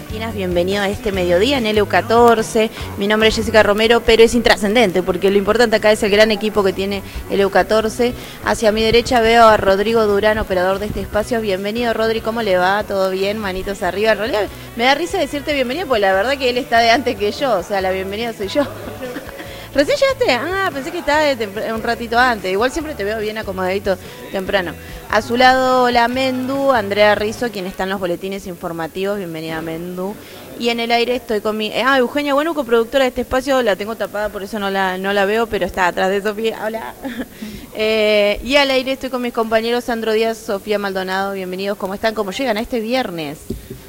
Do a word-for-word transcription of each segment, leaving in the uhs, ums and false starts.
Boletinas, bienvenido a este mediodía en L U catorce. Mi nombre es Jessica Romero, pero es intrascendente porque lo importante acá es el gran equipo que tiene L U catorce. Hacia mi derecha veo a Rodrigo Durán, operador de este espacio. Bienvenido, Rodri, ¿cómo le va? ¿Todo bien? Manitos arriba. En realidad me da risa decirte bienvenido porque la verdad que él está de antes que yo, o sea, la bienvenida soy yo. ¿Recién llegaste? Ah, pensé que estaba de un ratito antes. Igual siempre te veo bien acomodadito temprano. A su lado, la Mendu, Andrea Rizzo, quien está en los boletines informativos. Bienvenida, Mendu. Y en el aire estoy con mi... Ah, Eugenia Bueno, coproductora de este espacio. La tengo tapada, por eso no la, no la veo, pero está atrás de Sofía. Hola. eh, y al aire estoy con mis compañeros Sandro Díaz, Sofía Maldonado. Bienvenidos. ¿Cómo están? ¿Cómo llegan a este viernes?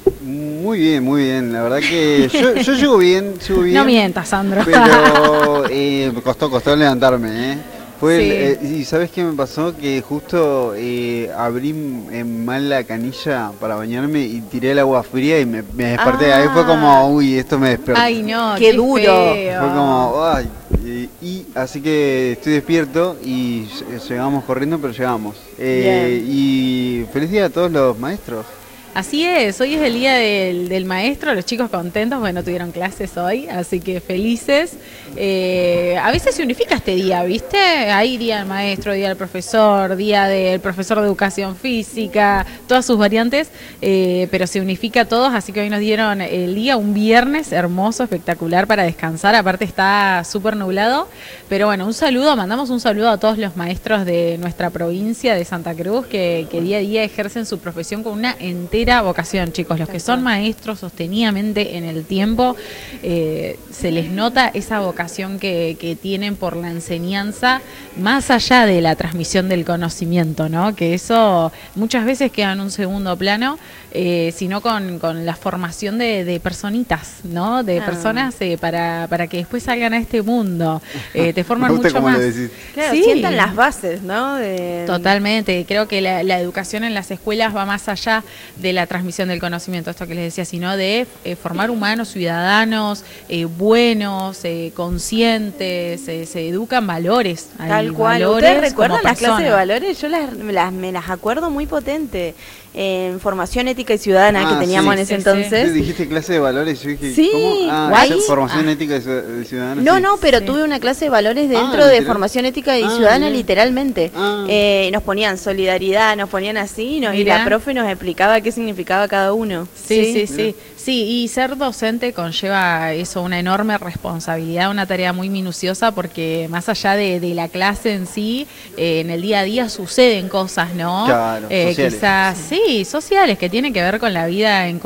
Muy bien, muy bien. La verdad que yo, yo llego bien, llego bien. No mientas, Sandro. Pero eh, me costó, costó levantarme, ¿eh? Fue Sí. el, eh, y ¿sabes qué me pasó? Que justo eh, abrí en mal la canilla para bañarme y tiré el agua fría y me, me desperté. Ah. Ahí fue como, uy, esto me despertó. Ay, no, Qué duro. feo. Fue como, ay. Y, y así que estoy despierto y llegamos corriendo, pero llegamos. Eh, y feliz día a todos los maestros. Así es, hoy es el día del, del maestro, los chicos contentos, bueno, tuvieron clases hoy, así que felices. Eh, a veces se unifica este día, ¿viste? Hay día del maestro, día del profesor, día del profesor de educación física, todas sus variantes, eh, pero se unifica a todos, así que hoy nos dieron el día, un viernes hermoso, espectacular para descansar, aparte está súper nublado, pero bueno, un saludo, mandamos un saludo a todos los maestros de nuestra provincia de Santa Cruz que, que día a día ejercen su profesión con una entera vocación, chicos. Los que son maestros sostenidamente en el tiempo, eh, se les nota esa vocación que, que tienen por la enseñanza, más allá de la transmisión del conocimiento, ¿no? Que eso muchas veces queda en un segundo plano, eh, sino con, con la formación de, de personitas, ¿no? De ah. personas eh, para, para que después salgan a este mundo. Eh, te forman Me gusta mucho cómo más. lo decís. Claro, Sí. sientan las bases, ¿no? De... Totalmente, creo que la, la educación en las escuelas va más allá de la transmisión del conocimiento, esto que les decía, sino de eh, formar humanos, ciudadanos, eh, buenos, eh, conscientes, eh, se educan valores. Tal cual. ¿Ustedes recuerdan las clases de valores? Yo las, las, me las acuerdo muy potente. En formación ética y ciudadana Ah, que teníamos sí, en ese sí, sí. entonces. Sí, dijiste clase de valores, yo dije, Sí, ¿cómo? Ah, guay. formación Ah. ética de ciu- de ciudadanos. No, sí. no, pero Sí. tuve una clase de valores dentro Ah, de literal. formación ética y Ah, ciudadana, mirá. literalmente. Ah. Eh, nos ponían solidaridad, nos ponían así, no, y Mirá. la profe nos explicaba qué significaba cada uno. Sí, sí, sí, sí, y ser docente conlleva eso, una enorme responsabilidad, una tarea muy minuciosa, porque más allá de, de la clase en sí, eh, en el día a día suceden cosas, ¿no? Claro, Eh, sociales. quizás, sí, sociales, que tienen que ver con la vida en